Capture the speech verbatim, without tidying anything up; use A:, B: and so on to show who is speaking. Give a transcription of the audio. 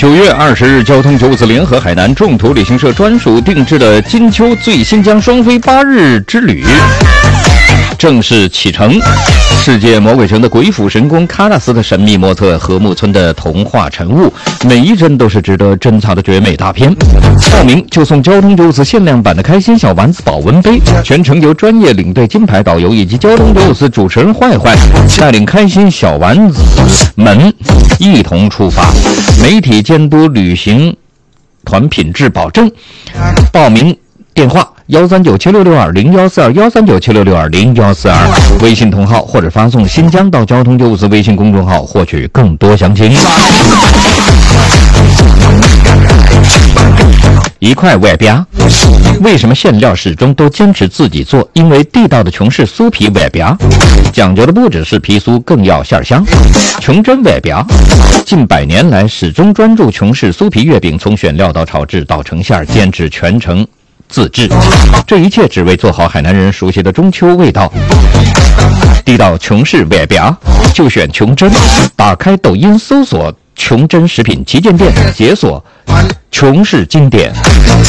A: 九月二十日，交通九五四联合海南众途旅行社专属定制的金秋醉新疆双飞八日之旅正式启程。世界魔鬼城的鬼斧神工，喀纳斯的神秘莫测，禾木村的童话晨雾，每一帧都是值得珍藏的绝美大片。报名就送交通九五四限量版的开心小丸子保温杯，全程由专业领队金牌导游以及交通九五四主持人坏坏带领开心小丸子们一同出发，媒体监督旅行团品质保证。报名电话幺三九七六六二零幺四二幺三九七六六二零幺四二，微信同号或者发送新疆到交通九五四微信公众号获取更多详情。一块外边，为什么馅料始终都坚持自己做？因为地道的琼氏酥皮外边讲究的不只是皮酥，更要馅香。琼珍外边近百年来始终专注琼氏酥皮月饼，从选料到炒制到成馅，坚持全程自制，这一切只为做好海南人熟悉的中秋味道。地道琼氏外边就选琼珍，打开抖音搜索琼珍食品旗舰店，解锁琼氏经典。